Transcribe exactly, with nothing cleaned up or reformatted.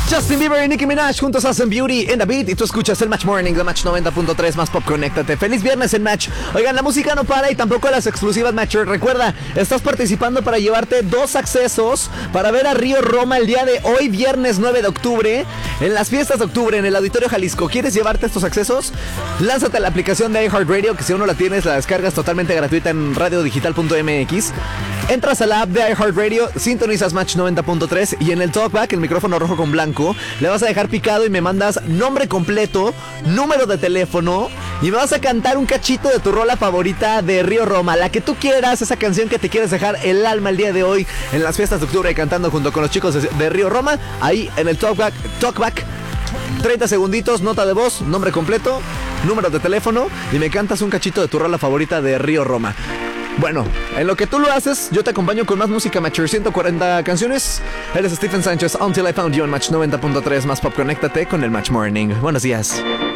Justin Bieber y Nicki Minaj juntos hacen Beauty in the Beat y tú escuchas el Match Morning de Match noventa punto tres más Pop. Conéctate. Feliz viernes en Match. Oigan, la música no para y tampoco las exclusivas Matcher. Recuerda, estás participando para llevarte dos accesos para ver a Río Roma el día de hoy, viernes nueve de octubre, en las fiestas de octubre en el Auditorio Jalisco. ¿Quieres llevarte estos accesos? Lánzate a la aplicación de iHeartRadio, que si aún no la tienes, la descargas totalmente gratuita en radio digital punto m x. Entras a la app de iHeartRadio, sintonizas Match noventa punto tres y en el talkback, el micrófono rojo con blanco, le vas a dejar picado y me mandas nombre completo, número de teléfono y me vas a cantar un cachito de tu rola favorita de Río Roma, la que tú quieras, esa canción que te quieres dejar el alma el día de hoy en las fiestas de octubre cantando junto con los chicos de, de Río Roma, ahí en el talkback, talkback, treinta segunditos, nota de voz, nombre completo, número de teléfono y me cantas un cachito de tu rola favorita de Río Roma. Bueno, en lo que tú lo haces, yo te acompaño con más música Matcher, ciento cuarenta canciones. Eres Stephen Sánchez, Until I Found You en Match noventa punto tres más Pop. Conéctate con el Match Morning. Buenos días.